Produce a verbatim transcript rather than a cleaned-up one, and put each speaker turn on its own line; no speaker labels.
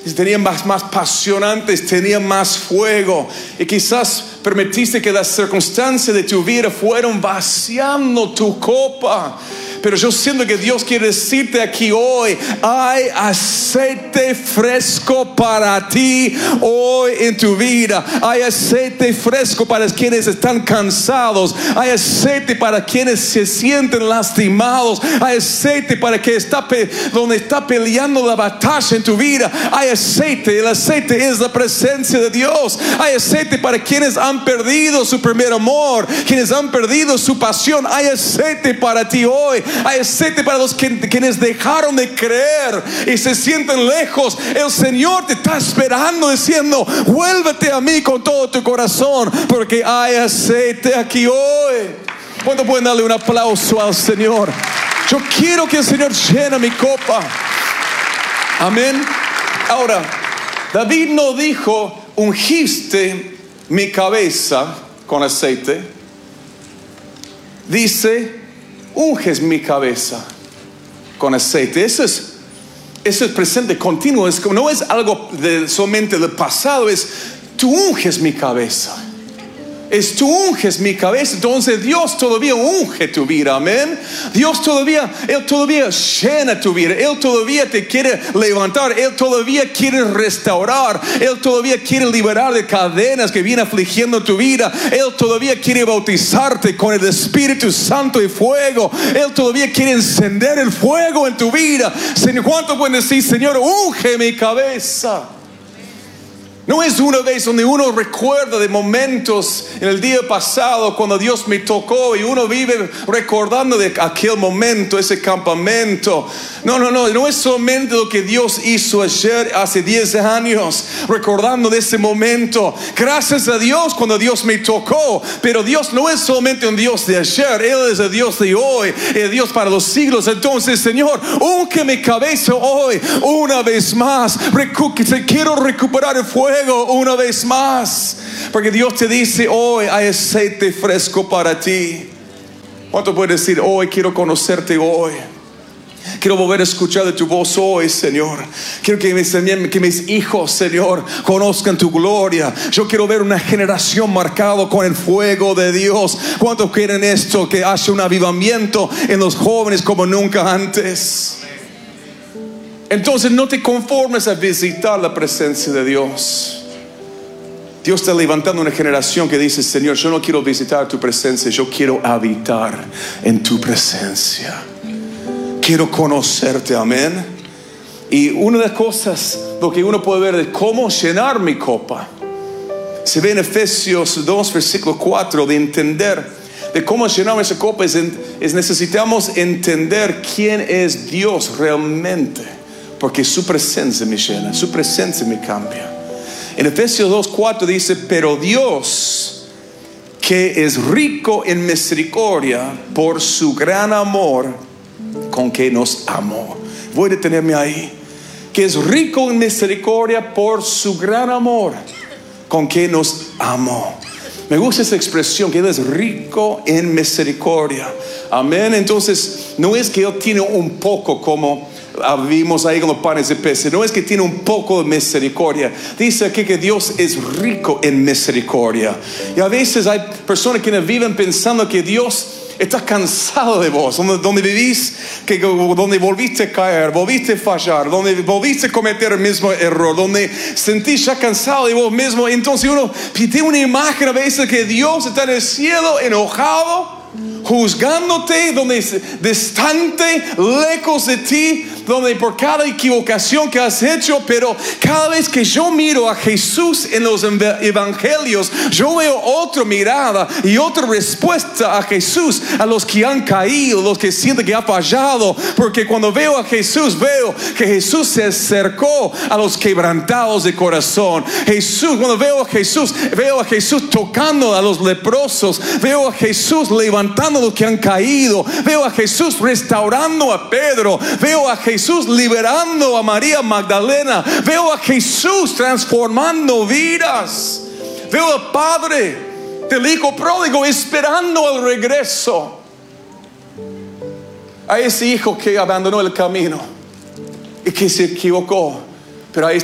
tenían más, más pasionantes, tenían más fuego. Y quizás permitiste que las circunstancias de tu vida fueron vaciando tu copa. Pero yo siento que Dios quiere decirte aquí hoy: hay aceite fresco para ti hoy en tu vida. Hay aceite fresco para quienes están cansados. Hay aceite para quienes se sienten lastimados. Hay aceite para que está pe- donde está peleando la batalla en tu vida. Hay aceite. El aceite es la presencia de Dios. Hay aceite para quienes han perdido su primer amor, quienes han perdido su pasión. Hay aceite para ti hoy. Hay aceite para los que, quienes dejaron de creer y se sienten lejos. El Señor te está esperando diciendo: vuélvete a mí con todo tu corazón, porque hay aceite aquí hoy. ¿Cuánto pueden darle un aplauso al Señor? Yo quiero que el Señor llene mi copa. Amén. Ahora, David no dijo: ungiste mi cabeza con aceite. Dice: unges mi cabeza con aceite. Eso es, eso es presente continuo. Es, no es algo de, solamente del pasado. Es: tú unges mi cabeza. Es tú unges mi cabeza. Entonces Dios todavía unge tu vida. Amén. Dios todavía, Él todavía llena tu vida. Él todavía te quiere levantar. Él todavía quiere restaurar. Él todavía quiere liberar de cadenas que vienen afligiendo tu vida. Él todavía quiere bautizarte con el Espíritu Santo y fuego. Él todavía quiere encender el fuego en tu vida. Señor, ¿cuánto pueden decir: Señor, unge mi cabeza? No es una vez donde uno recuerda de momentos en el día pasado cuando Dios me tocó y uno vive recordando de aquel momento, ese campamento. No, no, no, no es solamente lo que Dios hizo ayer, hace diez años, recordando de ese momento. Gracias a Dios cuando Dios me tocó, pero Dios no es solamente un Dios de ayer, Él es el Dios de hoy, el Dios para los siglos. Entonces, Señor, unge mi cabeza hoy una vez más. Recu- quiero recuperar el fuego una vez más, porque Dios te dice: hoy hay aceite fresco para ti. ¿Cuánto puedes decir: hoy quiero conocerte hoy? Quiero volver a escuchar de tu voz hoy, Señor. Quiero que mis, que mis hijos, Señor, conozcan tu gloria. Yo quiero ver una generación marcada con el fuego de Dios. ¿Cuántos quieren esto? Que haya un avivamiento en los jóvenes como nunca antes. Entonces no te conformes a visitar la presencia de Dios. Dios está levantando una generación que dice: Señor, yo no quiero visitar tu presencia, yo quiero habitar en tu presencia. Quiero conocerte, amén. Y una de las cosas, lo que uno puede ver de cómo llenar mi copa, se ve en Efesios dos, versículo cuatro, de entender de cómo llenar esa copa. Es, es necesitamos entender quién es Dios realmente, porque su presencia me llena, su presencia me cambia. En Efesios dos cuatro dice: pero Dios, que es rico en misericordia por su gran amor con que nos amó. Voy a detenerme ahí. Que es rico en misericordia por su gran amor con que nos amó. Me gusta esa expresión, que Él es rico en misericordia. Amén. Entonces no es que Él tiene un poco, como vimos ahí con los panes de peces. No es que tiene un poco de misericordia. Dice aquí que Dios es rico en misericordia. Y a veces hay personas que viven pensando que Dios está cansado de vos, donde, donde vivís, que, donde volviste a caer, volviste a fallar, donde volviste a cometer el mismo error, donde sentís ya cansado de vos mismo. Entonces uno tiene una imagen a veces que Dios está en el cielo enojado, juzgándote, donde es distante, lejos de ti, donde por cada equivocación que has hecho. Pero cada vez que yo miro a Jesús en los evangelios, yo veo otra mirada y otra respuesta a Jesús, a los que han caído, los que sienten que ha fallado. Porque cuando veo a Jesús, veo que Jesús se acercó a los quebrantados de corazón. Jesús, cuando veo a Jesús, veo a Jesús tocando a los leprosos, veo a Jesús levantando a los que han caído, veo a Jesús restaurando a Pedro, veo a Jesús liberando a María Magdalena, veo a Jesús transformando vidas, veo al Padre del Hijo pródigo esperando el regreso a ese hijo que abandonó el camino y que se equivocó, pero ahí